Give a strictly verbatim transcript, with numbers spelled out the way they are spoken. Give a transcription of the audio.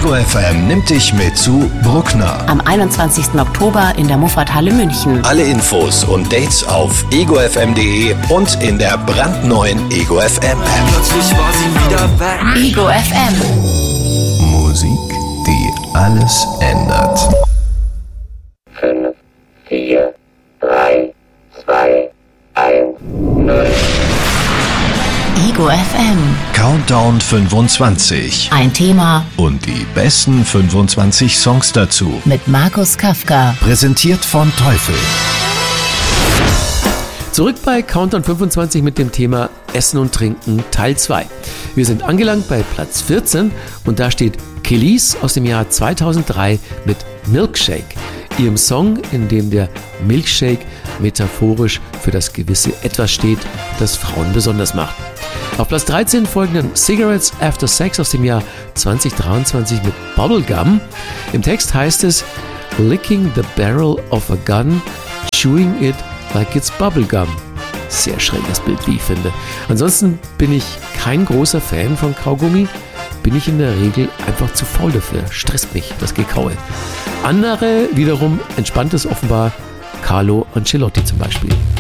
Ego F M nimmt dich mit zu Bruckner. Am einundzwanzigsten Oktober in der Muffathalle München. Alle Infos und Dates auf ego f m punkt d e und in der brandneuen Ego F M App. Plötzlich war sie wieder weg. Ego F M. Musik, die alles ändert. fünf, vier, drei, zwei, eins, null. Ego F M. Countdown fünfundzwanzig. Ein Thema Und die besten fünfundzwanzig Songs dazu. mit Markus Kafka. Präsentiert von Teufel. Zurück bei Countdown fünfundzwanzig mit dem Thema Essen und Trinken Teil zwei. Wir sind angelangt bei Platz vierzehn und da steht Kelis aus dem Jahr zweitausenddrei mit Milkshake, ihrem Song, in dem der Milkshake metaphorisch für das gewisse Etwas steht, das Frauen besonders macht. Auf Platz dreizehn folgen dann Cigarettes After Sex aus dem Jahr zweitausenddreiundzwanzig mit Bubblegum. Im Text heißt es Licking the barrel of a gun, chewing it like it's bubblegum. Sehr schräges Bild, wie ich finde. Ansonsten bin ich kein großer Fan von Kaugummi. Bin ich in der Regel einfach zu faul dafür. Stresst mich, das Gekaue. Andere wiederum entspannt es offenbar. Carlo Ancelotti zum Beispiel.